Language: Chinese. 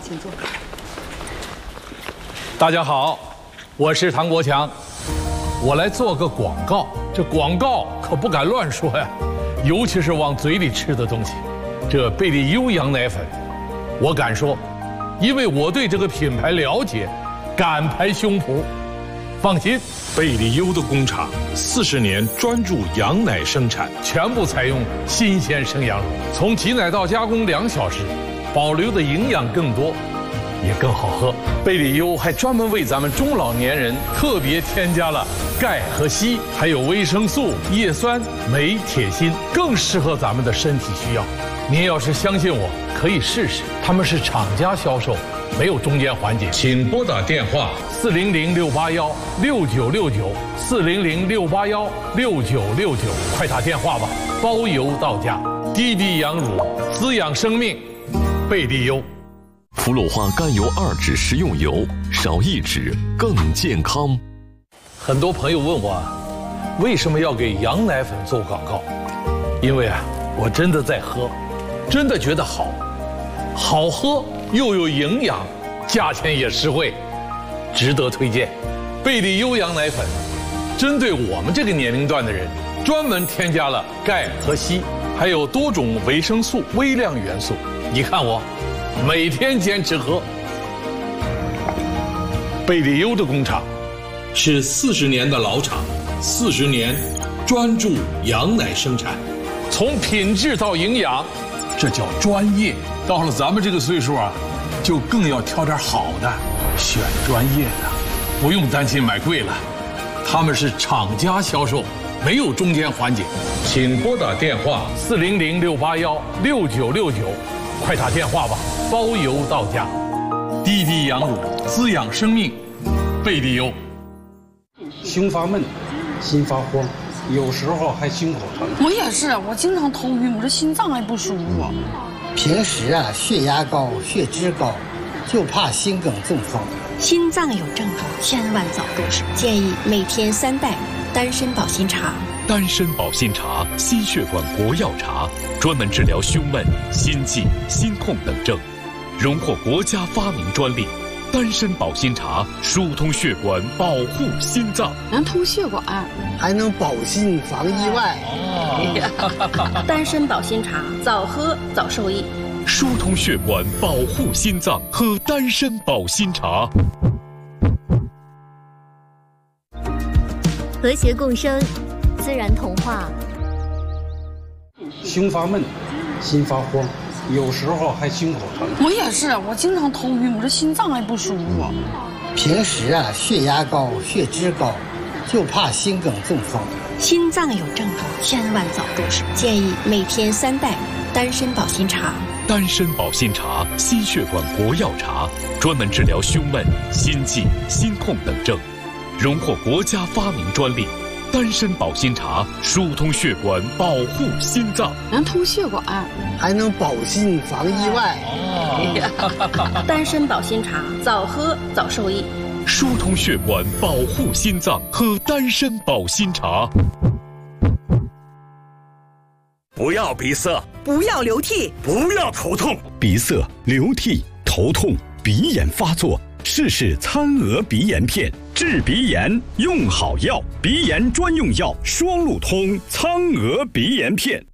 请坐。 大家好，我是唐国强，我来做个广告。这广告可不敢乱说呀，尤其是往嘴里吃的东西。这贝利优羊奶粉，我敢说，因为我对这个品牌了解，敢拍胸脯。放心， 贝利优的工厂40年专注羊奶生产， 全部采用新鲜生羊乳，从挤奶到加工2小时，保留的营养更多，也更好喝。贝利优还专门为咱们中老年人特别添加了钙和硒，还有维生素、叶酸、镁、铁、锌，更适合咱们的身体需要。您要是相信我，可以试试。他们是厂家销售，没有中间环节。请拨打电话400-681-6969，400-681-6969，快打电话吧，包邮到家。滴滴羊乳，滋养生命，贝利优。 氟氯化甘油2酯食用油，少1酯更健康。 很多朋友问我，为什么要给羊奶粉做广告？因为我真的在喝，真的觉得好喝又有营养，价钱也实惠，值得推荐。贝利优羊奶粉针对我们这个年龄段的人，专门添加了钙和硒，还有多种维生素、微量元素。你看我每天坚持喝。贝利优的工厂是40年的老厂，40年专注羊奶生产，从品质到营养，这叫专业。到了咱们这个岁数就更要挑点好的，选专业的，不用担心买贵了。他们是厂家销售，没有中间环节。请拨打电话400-681-6969，快打电话吧，包邮到家。滴滴羊乳，滋养生命，贝利优。 胸发闷，心发慌，有时候还心口疼。 我也是，我经常头晕，我这心脏也不舒服。 平时血压高、血脂高，就怕心梗中风。 心脏有症状，千万早重视。建议每天3袋丹参保心茶。 丹参保心茶，心血管国药茶，专门治疗胸闷、心悸、心痛等症，荣获国家发明专利。丹参保心茶疏通血管，保护心脏， 能通血管， 还能保心防意外。 丹参保心茶，早喝早受益。 疏通血管，保护心脏，喝丹参保心茶。 和谐共生，自然童话。 胸发闷，心发慌，有时候还心口疼。 我也是，我经常头晕，我这心脏也不舒服。 平时血压高、血脂高，就怕心梗中风。 心脏有症状，千万早重视。建议每天3袋丹参保心茶。 丹参保心茶，心血管国药茶，专门治疗胸闷、心悸、心痛等症，荣获国家发明专利。丹参保心茶疏通血管，保护心脏， 能通血管， 还能保心防意外。 丹参保心茶，早喝早受益。 疏通血管，保护心脏，喝丹参保心茶。 不要鼻塞， 不要流涕， 不要头痛。 鼻塞、流涕、头痛、鼻炎发作，试试苍娥鼻炎片，治鼻炎用好药，鼻炎专用药双路通苍娥鼻炎片。